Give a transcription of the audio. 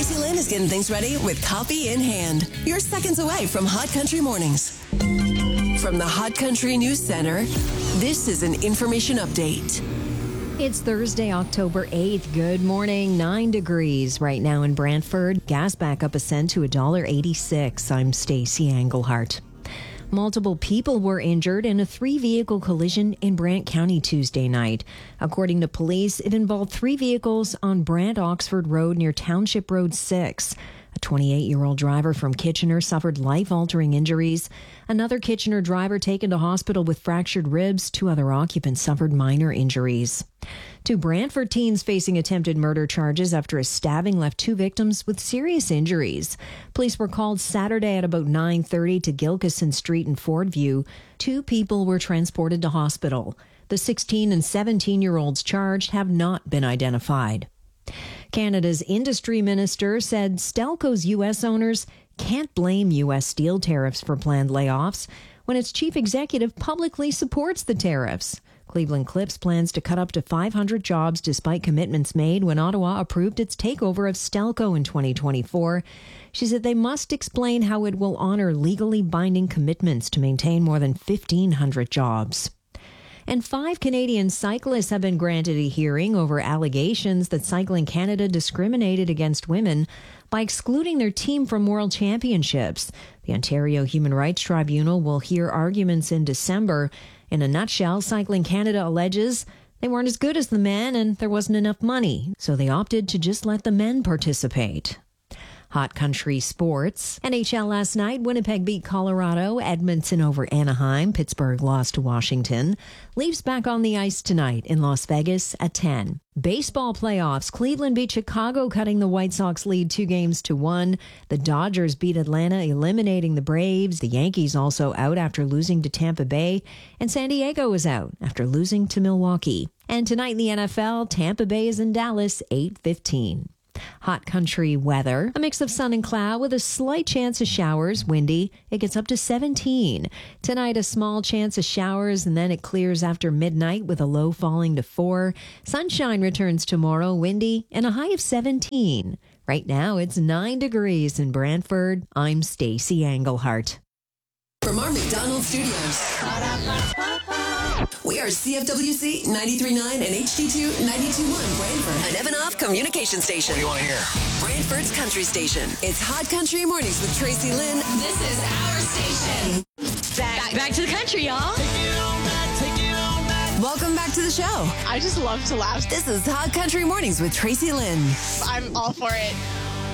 Tracy Lynn is getting things ready with coffee in hand. You're seconds away from Hot Country Mornings. From the Hot Country News Center, this is an information update. It's Thursday, October 8th. Good morning. 9 degrees right now in Brantford. Gas back up a cent to $1.86. I'm Stacey Englehart. Multiple people were injured in a 3-vehicle collision in Brant County Tuesday night. According to police, it involved 3 vehicles on Brant-Oxford Road near Township Road 6. A 28-year-old driver from Kitchener suffered life-altering injuries. Another Kitchener driver taken to hospital with fractured ribs. 2 other occupants suffered minor injuries. 2 Brantford teens facing attempted murder charges after a stabbing left 2 victims with serious injuries. Police were called Saturday at about 9:30 to Gilkison Street in Fordview. 2 people were transported to hospital. The 16 and 17-year-olds charged have not been identified. Canada's industry minister said Stelco's U.S. owners can't blame U.S. steel tariffs for planned layoffs when its chief executive publicly supports the tariffs. Cleveland Cliffs plans to cut up to 500 jobs despite commitments made when Ottawa approved its takeover of Stelco in 2024. She said they must explain how it will honor legally binding commitments to maintain more than 1,500 jobs. And 5 Canadian cyclists have been granted a hearing over allegations that Cycling Canada discriminated against women by excluding their team from World Championships. The Ontario Human Rights Tribunal will hear arguments in December. In a nutshell, Cycling Canada alleges they weren't as good as the men and there wasn't enough money, so they opted to just let the men participate. Hot country sports. NHL last night, Winnipeg beat Colorado, Edmonton over Anaheim, Pittsburgh lost to Washington. Leafs back on the ice tonight in Las Vegas at 10. Baseball playoffs. Cleveland beat Chicago, cutting the White Sox lead 2-1. The Dodgers beat Atlanta, eliminating the Braves. The Yankees also out after losing to Tampa Bay. And San Diego is out after losing to Milwaukee. And tonight in the NFL, Tampa Bay is in Dallas, 8:15. Hot country weather. A mix of sun and cloud with a slight chance of showers. Windy. It gets up to 17. Tonight, a small chance of showers, and then it clears after midnight with a low falling to 4. Sunshine returns tomorrow. Windy and a high of 17. Right now, it's 9 degrees in Brantford. I'm Stacey Englehart. From our McDonald's studios, we are CFWC 93.9 and HD2 92.1 Brantford, an Evanoff communication station. What do you want to hear? Brantford's country station. It's Hot Country Mornings with Tracy Lynn. This is our station. Back to the country, y'all. Welcome back to the show. I just love to laugh. This is Hot Country Mornings with Tracy Lynn. I'm all for it.